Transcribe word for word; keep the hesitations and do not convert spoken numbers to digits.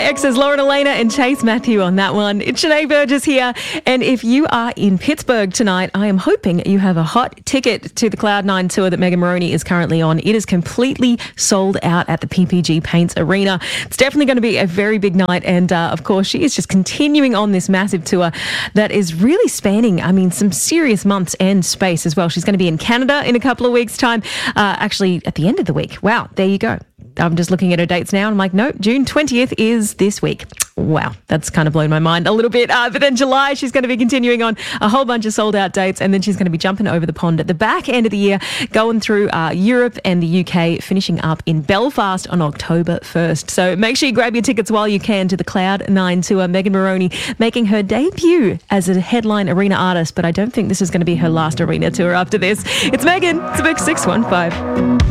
X's Lauren Elena and Chase Matthew on that one. It's Sinead Burgess here. And if you are in Pittsburgh tonight, I am hoping you have a hot ticket to the Cloud nine tour that Megan Moroney is currently on. It is completely sold out at the P P G Paints Arena. It's definitely going to be a very big night. And uh, of course, she is just continuing on this massive tour that is really spanning, I mean, some serious months and space as well. She's going to be in Canada in a couple of weeks' time, uh, actually at the end of the week. Wow, there you go. I'm just looking at her dates now and I'm like, no, June twentieth is this week. Wow, that's kind of blown my mind a little bit. Uh, but then July, she's going to be continuing on a whole bunch of sold out dates, and then she's going to be jumping over the pond at the back end of the year, going through uh, Europe and the U K, finishing up in Belfast on October first. So make sure you grab your tickets while you can to the Cloud nine tour. Megan Moroney making her debut as a headline arena artist, but I don't think this is going to be her last arena tour after this. It's Megan. It's a big six one five.